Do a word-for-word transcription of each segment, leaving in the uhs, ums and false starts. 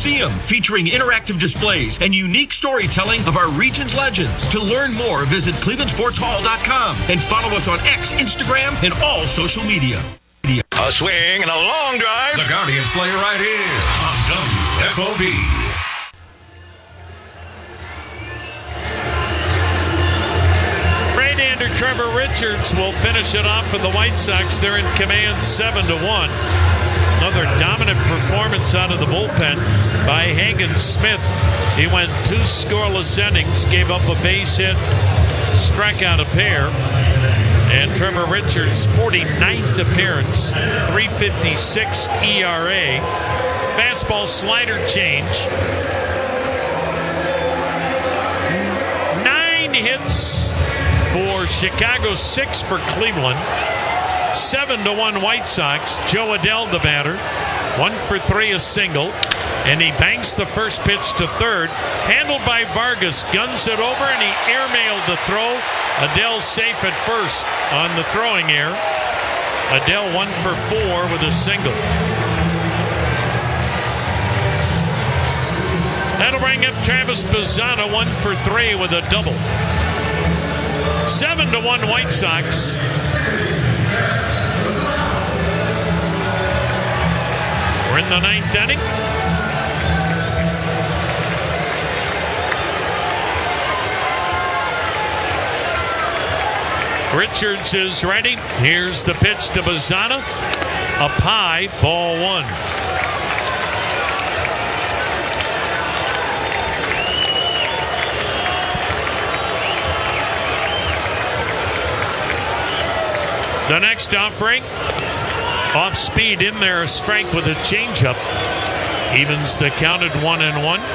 museum featuring interactive displays and unique storytelling of our region's legends. To learn more, visit cleveland sports hall dot com and follow us on X, Instagram, and all social media. A swing and a long drive. The Guardians play right here on W F O B. Right-hander Trevor Richards will finish it off for the White Sox. They're in command seven to one. Another dominant performance out of the bullpen by Hagen Smith. He went two scoreless innings, gave up a base hit, struck out a pair. And Trevor Richards' forty-ninth appearance, three fifty-six E R A. Fastball slider change. Nine hits for Chicago, six for Cleveland. Seven to one White Sox. Joe Adell the batter. One for three, a single. And he banks the first pitch to third. Handled by Vargas. Guns it over and he airmailed the throw. Adell safe at first on the throwing error. Adell one for four with a single. That'll bring up Travis Bazzana, one for three with a double. Seven to one White Sox. We're in the ninth inning. Richards is ready. Here's the pitch to Bazzana. Up high, ball one. The next offering, off speed in there, a strike with a changeup. Evens the count at one and one.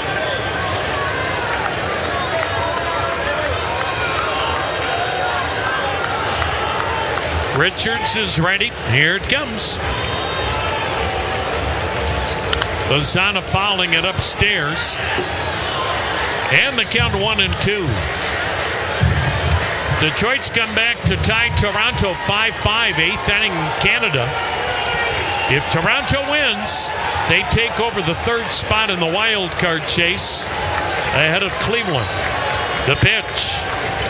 Richards is ready. Here it comes. Bazzana fouling it upstairs. And the count one and two. Detroit's come back to tie Toronto five five, eighth inning in Canada. If Toronto wins, they take over the third spot in the wild card chase ahead of Cleveland. The pitch.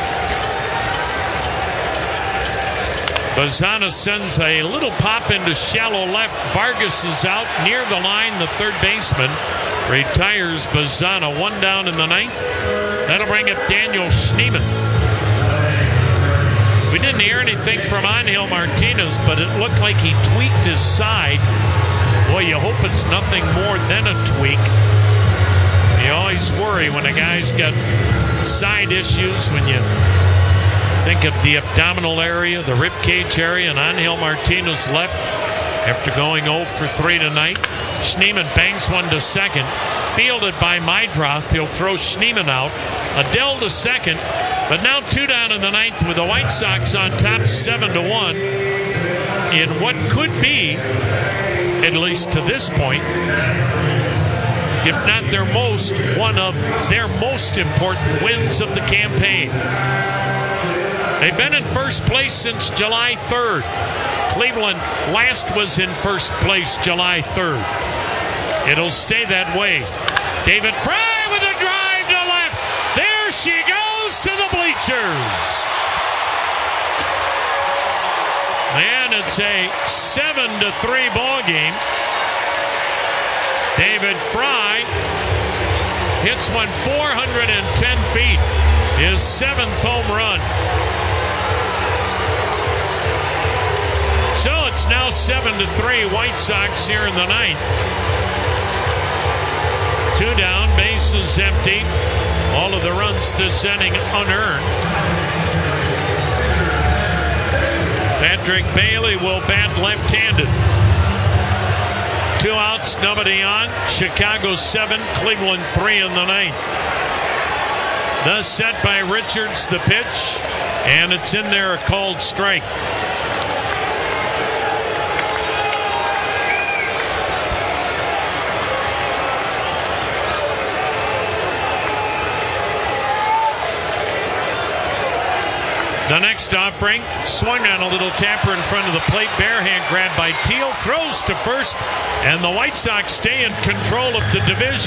Bazzana sends a little pop into shallow left. Vargas is out near the line. The third baseman retires Bazzana. One down in the ninth. That'll bring up Daniel Schneemann. We didn't hear anything from Angel Martinez, but it looked like he tweaked his side. Boy, you hope it's nothing more than a tweak. You always worry when a guy's got side issues, when you think of the abdominal area, the rib cage area, and Angel Martinez left after going oh for three tonight. Schneemann bangs one to second. Fielded by Meidroth. He'll throw Schneemann out. Adell to second. But now two down in the ninth with the White Sox on top seven to one in what could be, at least to this point, if not their most, one of their most important wins of the campaign. They've been in first place since July third. Cleveland last was in first place July third. It'll stay that way. David Fry with a drive to left. There she goes to the bleachers. And it's a seven to three ball game. David Fry hits one four hundred ten feet. His seventh home run. So it's now seven to three White Sox here in the ninth. Two down, bases empty. All of the runs this inning unearned. Patrick Bailey will bat left-handed. Two outs, nobody on. Chicago seven, Cleveland three in the ninth. The set by Richards, the pitch, and it's in there, a called strike. The next offering, swung on a little tapper in front of the plate. Barehand grab by Teal, throws to first, and the White Sox stay in control of the division.